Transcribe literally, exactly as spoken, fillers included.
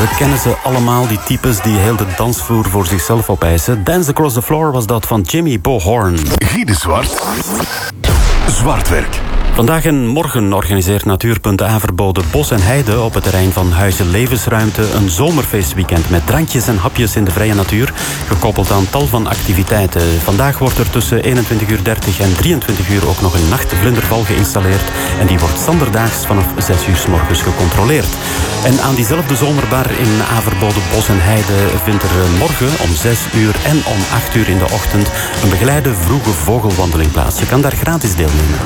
We kennen ze allemaal, die types die heel de dansvloer voor zichzelf opeisen. Dance Across the Floor was dat van Jimmy Bohorn. Guy de Zwart. Zwartwerk. Vandaag en morgen organiseert Natuurpunt Averboden Bos en Heide op het terrein van Huizen Levensruimte een zomerfeestweekend met drankjes en hapjes in de vrije natuur, gekoppeld aan tal van activiteiten. Vandaag wordt er tussen eenentwintig uur dertig en drieëntwintig uur ook nog een nachtvlinderval geïnstalleerd en die wordt zanderdaags vanaf zes uur 's morgens gecontroleerd. En aan diezelfde zomerbar in Averboden Bos en Heide vindt er morgen om zes uur en om acht uur in de ochtend een begeleide vroege vogelwandeling plaats. Je kan daar gratis deelnemen.